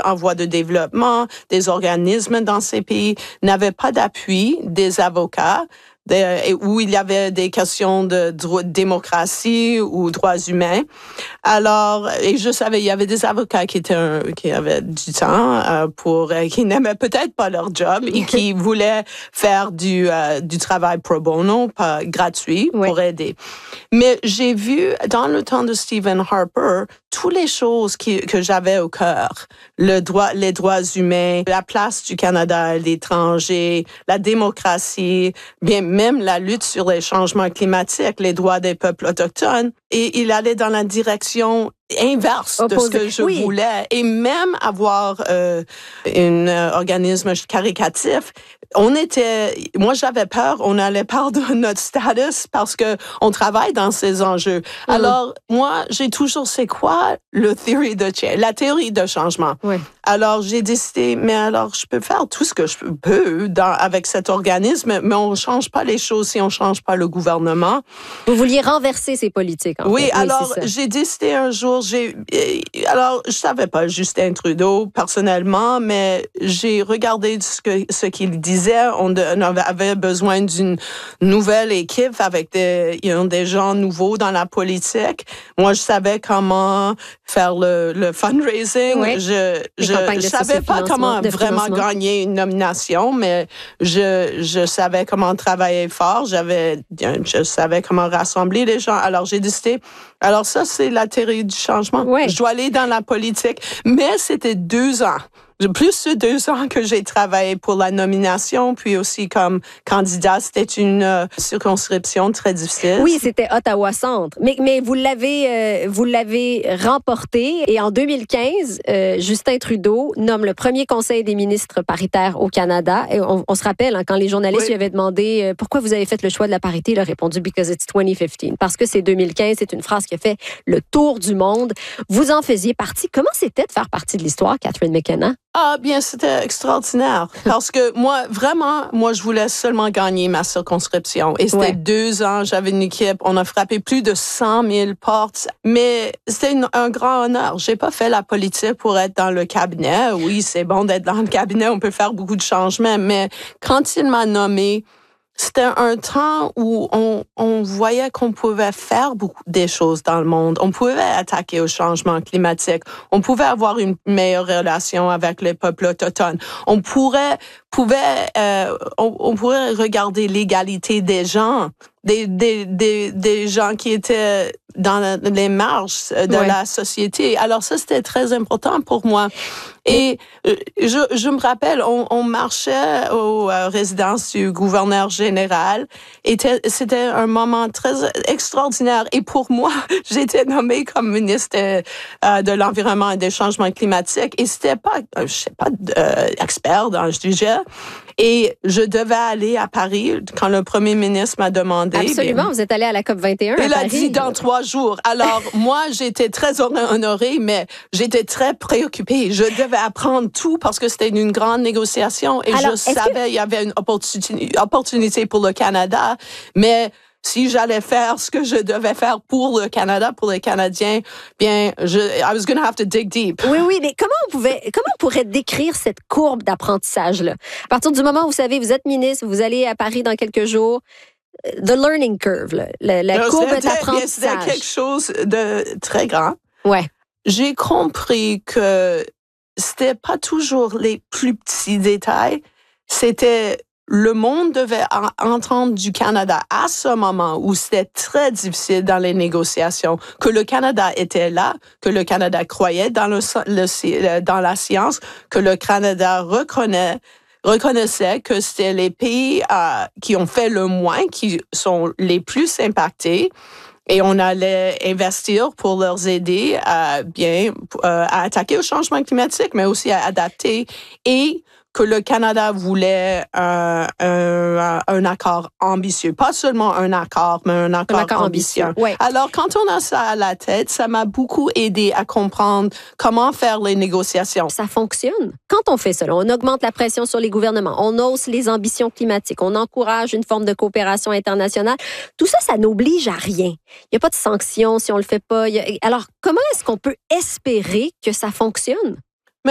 en voie de développement, des organismes dans ces pays n'avaient pas d'appui des avocats. Où il y avait des questions de démocratie ou droits humains. Alors, et je savais, il y avait des avocats qui avaient du temps qui n'aimaient peut-être pas leur job et qui voulaient faire du travail pro bono, pas gratuit, pour aider. Mais j'ai vu, dans le temps de Stephen Harper, toutes les choses que j'avais au cœur. Les droits humains, la place du Canada à l'étranger, la démocratie, bien même la lutte sur les changements climatiques, les droits des peuples autochtones. Et il allait dans la direction inverse de ce que je voulais. Et même avoir un organisme caricatif, moi j'avais peur, on allait perdre notre status parce que on travaille dans ces enjeux. Alors, moi, j'ai toujours, c'est quoi la théorie de changement? Alors, j'ai décidé, mais alors, je peux faire tout ce que je peux avec cet organisme, mais on ne change pas les choses si on ne change pas le gouvernement. Vous vouliez renverser ces politiques, en fait. Oui, alors, j'ai décidé un jour, alors, je savais pas Justin Trudeau, personnellement, mais j'ai regardé ce qu'il disait. On avait besoin d'une nouvelle équipe avec des gens nouveaux dans la politique. Moi, je savais comment faire le fundraising. Je savais pas comment vraiment gagner une nomination, mais je savais comment travailler fort. Je savais comment rassembler les gens. Alors, j'ai décidé. Alors, ça, c'est la théorie du changement. Je dois aller dans la politique. Mais c'était 2 ans. Plus de 2 ans que j'ai travaillé pour la nomination, puis aussi comme candidat. C'était une circonscription très difficile. Oui, c'était Ottawa-Centre. Mais vous l'avez remporté. Et en 2015, Justin Trudeau nomme le premier conseil des ministres paritaires au Canada. Et on se rappelle, quand les journalistes lui avaient demandé pourquoi vous avez fait le choix de la parité, il a répondu « Because it's 2015 ». Parce que c'est 2015, c'est une phrase qui a fait le tour du monde. Vous en faisiez partie. Comment c'était de faire partie de l'histoire, Catherine McKenna? Ah, bien, c'était extraordinaire. Parce que moi, je voulais seulement gagner ma circonscription. Et c'était 2 ans, j'avais une équipe, on a frappé plus de 100 000 portes. Mais c'était un grand honneur. J'ai pas fait la politique pour être dans le cabinet. Oui, c'est bon d'être dans le cabinet, on peut faire beaucoup de changements. Mais quand il m'a nommé, c'était un temps où on voyait qu'on pouvait faire beaucoup des choses dans le monde. On pouvait attaquer au changement climatique. On pouvait avoir une meilleure relation avec les peuples autochtones. On pourrait regarder l'égalité des gens, des gens qui étaient dans les marges de la société. Alors ça, c'était très important pour moi. Et je me rappelle, on marchait aux résidences du gouverneur général. Et c'était un moment très extraordinaire. Et pour moi, j'ai été nommée comme ministre de l'Environnement et des Changements climatiques. Et c'était pas, expert dans le sujet. Et je devais aller à Paris quand le premier ministre m'a demandé. Absolument, vous êtes allé à la COP21 à Paris. Il a dit dans 3 jours. Alors, moi, j'étais très honorée, mais j'étais très préoccupée. Je devais apprendre tout parce que c'était une grande négociation et je savais qu'il y avait une opportunité pour le Canada, mais si j'allais faire ce que je devais faire pour le Canada, pour les Canadiens, bien, I was going to have to dig deep. Oui, mais comment on pourrait décrire cette courbe d'apprentissage-là? À partir du moment où, vous savez, vous êtes ministre, vous allez à Paris dans quelques jours, the learning curve, la courbe d'apprentissage. C'était quelque chose de très grand. Ouais. J'ai compris que c'était pas toujours les plus petits détails, c'était le monde devait entendre du Canada à ce moment où c'était très difficile dans les négociations, que le Canada était là, que le Canada croyait dans la science, que le Canada reconnaissait que c'était les pays qui ont fait le moins, qui sont les plus impactés. Et on allait investir pour leur aider à attaquer au changement climatique, mais aussi à adapter, et que le Canada voulait un accord ambitieux. Pas seulement un accord, mais un accord ambitieux. Ouais. Alors, quand on a ça à la tête, ça m'a beaucoup aidé à comprendre comment faire les négociations. Ça fonctionne. Quand on fait ça, on augmente la pression sur les gouvernements, on hausse les ambitions climatiques, on encourage une forme de coopération internationale. Tout ça, ça n'oblige à rien. Il n'y a pas de sanctions si on le fait pas. Alors, comment est-ce qu'on peut espérer que ça fonctionne?